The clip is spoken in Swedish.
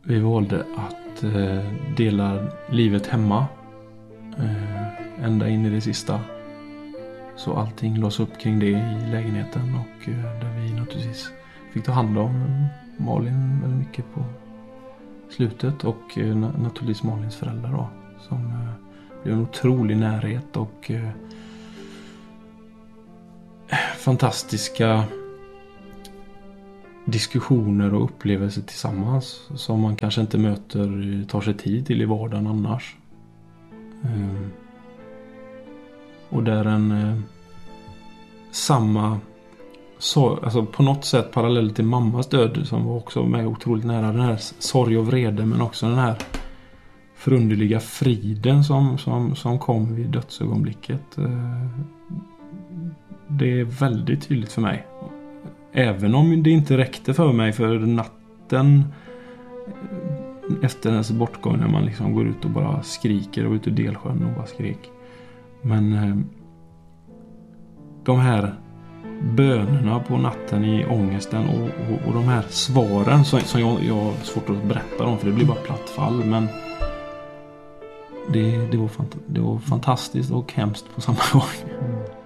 Vi valde att dela livet hemma ända in i det sista. Så allting lås upp kring det i lägenheten och där vi naturligtvis fick ta hand om Malin väldigt mycket på slutet och naturligtvis Malins föräldrar då, som blev en otrolig närhet och fantastiska diskussioner och upplevelser tillsammans som man kanske inte tar sig tid till i vardagen annars. Och där alltså på något sätt parallellt till mammas död som var också med otroligt nära, den här sorg och vrede, men också den här förunderliga friden som kom vid dödsögonblicket. Det är väldigt tydligt för mig. Även om det inte räckte för mig för natten efter hennes bortgång, när man liksom går ut och bara skriker och ut ur Delsjön och bara skrik. Men de här bönerna på natten i ångesten och de här svaren som jag har svårt att berätta om, för det blir bara platt fall, men det var fantastiskt och hemskt på samma gång.